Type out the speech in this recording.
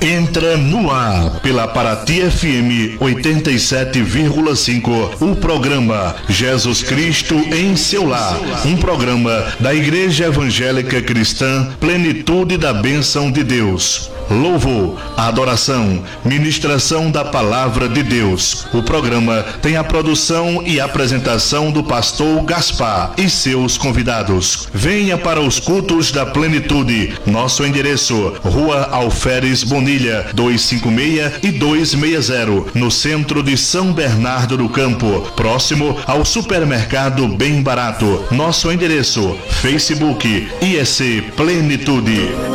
Entra no ar pela Paraty FM 87,5 o programa Jesus Cristo em seu lar, um programa da Igreja Evangélica Cristã Plenitude da Bênção de Deus. Louvor, adoração, ministração da Palavra de Deus. O programa tem a produção e apresentação do pastor Gaspar e seus convidados. Venha para os cultos da Plenitude. Nosso endereço: Rua Alferes Bonilha, 256 e 260, no centro de São Bernardo do Campo, próximo ao supermercado Bem Barato. Nosso endereço: Facebook IEC Plenitude.